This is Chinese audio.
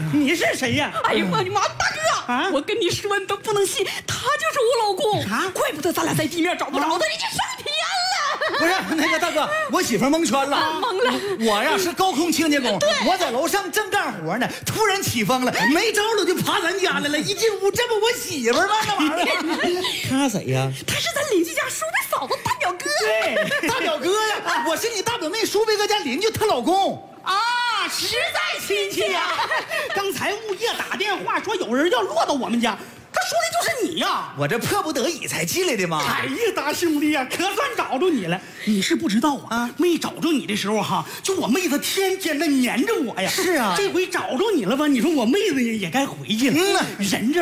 你是谁呀？ 哎呀我的妈，大哥啊我跟你说你都不能信，他就是我老公啊怪不得咱俩在地面找不着他，已经上天了。 不是那个大哥，我媳妇蒙圈了， 懵了。 我呀是高空清洁工，我在楼上正干活呢，突然起风了，没招了就爬咱家来了。一进屋，这不我媳妇吗？那玩意儿， 他谁呀？ 他是咱邻居家叔伯嫂子大表哥。 对大表哥呀，我是你大表妹舒飞哥家邻居，她老公。 啊，实在亲戚呀！刚才物业打电话说有人要落到我们家，他说的就是你呀！ 我这迫不得已才进来的嘛。 哎呀，大兄弟呀，可算找着你了！你是不知道啊，没找着你的时候哈，就我妹子天天的黏着我呀。 是啊这回找着你了吧？你说我妹子也该回去了。 嗯呐人这